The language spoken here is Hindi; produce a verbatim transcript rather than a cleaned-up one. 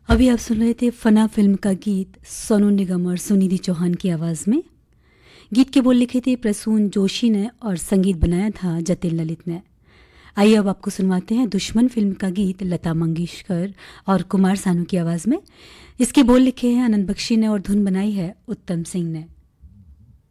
अभी आप सुन रहे थे फना फिल्म का गीत सोनू निगम और सुनिधि चौहान की आवाज़ में। गीत के बोल लिखे थे प्रसून जोशी ने और संगीत बनाया था जतिन ललित ने। आइए अब आपको सुनवाते हैं दुश्मन फिल्म का गीत लता मंगेशकर और कुमार सानू की आवाज़ में। इसके बोल लिखे हैं आनंद बख्शी ने और धुन बनाई है उत्तम सिंह ने।